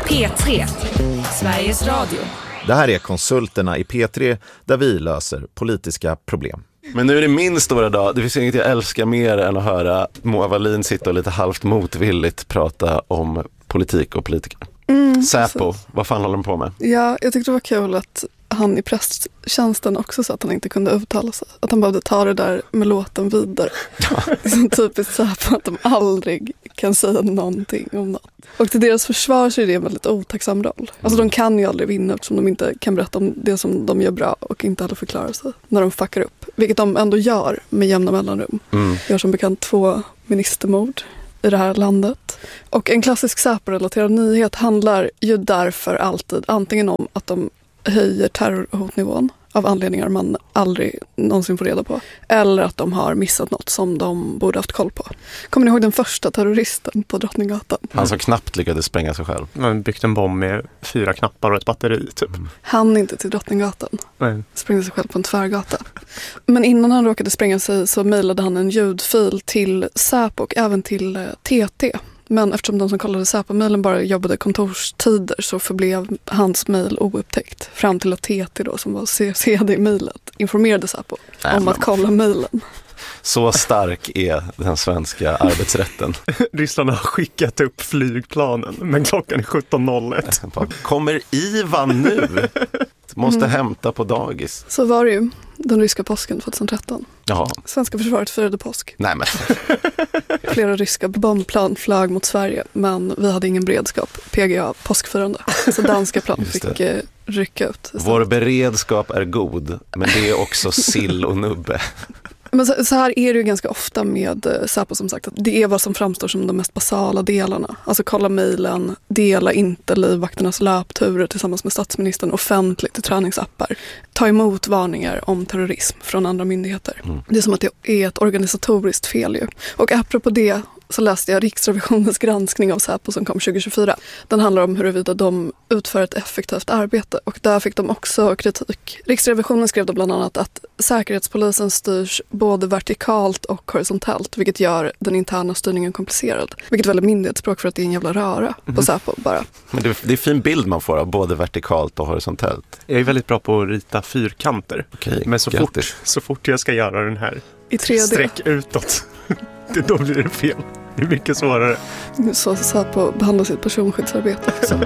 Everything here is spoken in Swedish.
P3, Sveriges Radio. Det här är Konsulterna i P3 där vi löser politiska problem. Men nu är det min stora dag. Det finns inget jag älskar mer än att höra Moa Wallin sitta och lite halvt motvilligt prata om politik och politiker. Säpo, vad fan håller de på med? Ja, jag tyckte det var kul att han i presstjänsten också sa att han inte kunde uttala sig. Att han behövde ta det där med låten vidare. Det är så typiskt Säpo att de aldrig kan säga någonting om något. Och till deras försvar så är det en väldigt otacksam roll. Alltså de kan ju aldrig vinna eftersom de inte kan berätta om det som de gör bra och inte heller förklara sig när de fuckar upp. Vilket de ändå gör med jämna mellanrum. Gör som bekant 2 ministermord i det här landet. Och en klassisk Säpo-relaterad nyhet handlar ju därför alltid antingen om att de höjer terrorhotnivån av anledningar man aldrig någonsin får reda på. Eller att de har missat något som de borde haft koll på. Kommer ni ihåg den första terroristen på Drottninggatan? Han som knappt lyckades spränga sig själv. Man byggt en bomb med 4 knappar och ett batteri typ. Han inte till Drottninggatan. Nej. Sprängde sig själv på en tvärgata. Men innan han råkade spränga sig så mejlade han en ljudfil till Säpo och även till TT. Men eftersom de som kollade Säpo-mejlen bara jobbade kontorstider så förblev hans mejl oupptäckt. Fram till att TT då, som var CC i mejlet, informerade Säpo om att kolla mejlen. Så stark är den svenska arbetsrätten. Ryssland har skickat upp flygplanen, men klockan är 17.01. Kommer Ivan nu? Måste hämta på dagis. Så var det ju den ryska påsken 2013. Jaha. Svenska försvaret firade påsk. Nej men. Flera ryska bombplan flög mot Sverige, men vi hade ingen beredskap. PGA, påskfirande. Så danska plan fick rycka ut. Vår beredskap är god, men det är också sill och nubbe. Men så här är det ju ganska ofta med Säpo som sagt. Att det är vad som framstår som de mest basala delarna. Alltså kolla mejlen, dela inte livvakternas löpturer tillsammans med statsministern offentligt i träningsappar. Ta emot varningar om terrorism från andra myndigheter. Det är som att det är ett organisatoriskt fel ju. Och apropå det så läste jag Riksrevisionens granskning av Säpo som kom 2024. Den handlar om huruvida de utför ett effektivt arbete och där fick de också kritik. Riksrevisionen skrev då bland annat att Säkerhetspolisen styrs både vertikalt och horisontellt, vilket gör den interna styrningen komplicerad. Vilket är väldigt myndighetsspråk för att det är en jävla röra på Säpo bara. Men det är en fin bild man får av både vertikalt och horisontellt. Jag är väldigt bra på att rita fyrkanter. Okej, men så fort jag ska göra den här i 3D. Sträck utåt, då blir det fel. Det är mycket svårare. Så Säpo behandlar sitt personskyddsarbete också.